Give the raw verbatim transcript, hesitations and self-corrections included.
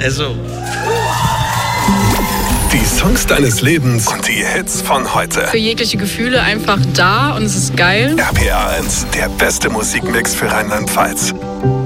Also. Die Songs deines Lebens und die Hits von heute. Für jegliche Gefühle einfach da und es ist geil. R P R eins, der beste Musikmix für Rheinland-Pfalz.